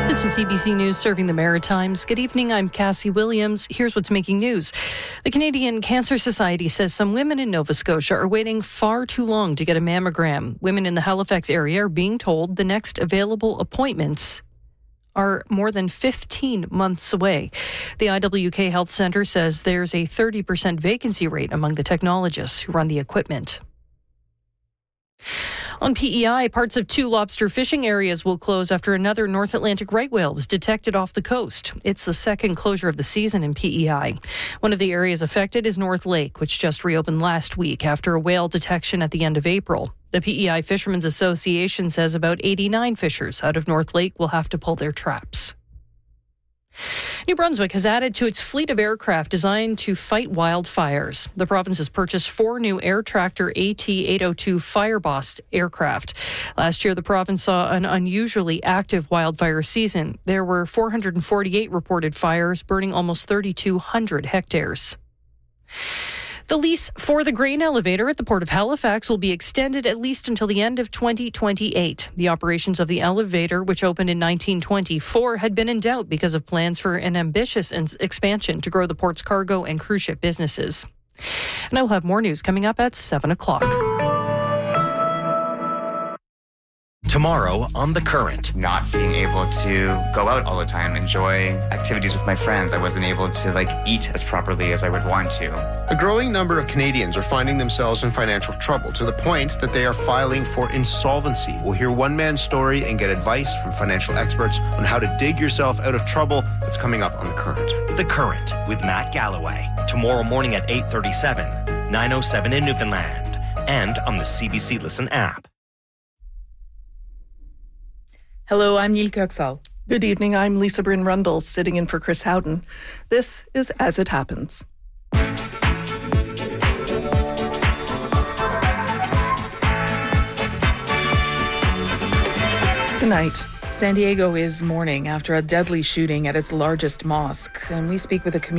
This is CBC News serving the Maritimes. Good evening, I'm Cassie Williams. Here's what's making news. The Canadian Cancer Society says some women in Nova Scotia are waiting far too long to get a mammogram. Women in the Halifax area are being told the next available appointments are more than 15 months away. The IWK Health Centre says there's a 30% vacancy rate among the technologists who run the equipment. On PEI, parts of 2 lobster fishing areas will close after another North Atlantic right whale was detected off the coast. It's the second closure of the season in PEI. One of the areas affected is North Lake, which just reopened last week after a whale detection at the end of April. The PEI Fishermen's Association says about 89 fishers out of North Lake will have to pull their traps. New Brunswick has added to its fleet of aircraft designed to fight wildfires. The province has purchased 4 new Air Tractor AT-802 Fireboss aircraft. Last year, the province saw an unusually active wildfire season. There were 448 reported fires, burning almost 3,200 hectares. The lease for the grain elevator at the Port of Halifax will be extended at least until the end of 2028. The operations of the elevator, which opened in 1924, had been in doubt because of plans for an ambitious expansion to grow the port's cargo and cruise ship businesses. And I will have more news coming up at 7 o'clock. Tomorrow on The Current. Not being able to go out all the time, enjoy activities with my friends. I wasn't able to eat as properly as I would want to. A growing number of Canadians are finding themselves in financial trouble to the point that they are filing for insolvency. We'll hear one man's story and get advice from financial experts on how to dig yourself out of trouble. That's coming up on The Current. The Current with Matt Galloway. Tomorrow morning at 8:37, 9:07 in Newfoundland, and on the CBC Listen app. Hello, I'm Neil Kirksall. Good evening, I'm Lisa Bryn Rundle, sitting in for Chris Howden. This is As It Happens. Tonight, San Diego is mourning after a deadly shooting at its largest mosque, and we speak with a community